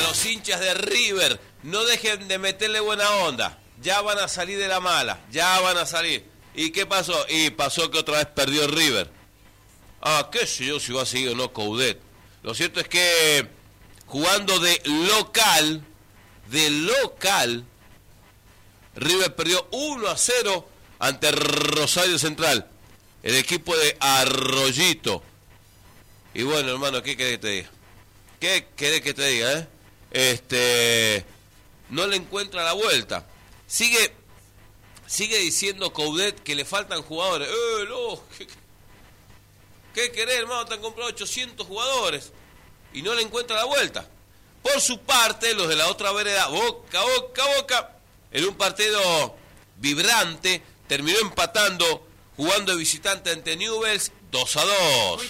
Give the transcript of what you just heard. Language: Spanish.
los hinchas de River no dejen de meterle buena onda. Ya van a salir de la mala, ya van a salir. ¿Y qué pasó? Y pasó que otra vez perdió River. Qué sé yo si va a seguir o no Coudet. Lo cierto es que jugando de local, River perdió 1-0 ante Rosario Central, el equipo de Arroyito. Y bueno, hermano, ¿qué querés que te diga? ¿Qué querés que te diga, no le encuentra la vuelta. Sigue diciendo Coudet que le faltan jugadores. ¿Qué querés, hermano? Te han comprado 800 jugadores y no le encuentra la vuelta. Por su parte, los de la otra vereda, Boca, en un partido vibrante, terminó empatando jugando de visitante ante Newell's 2-2.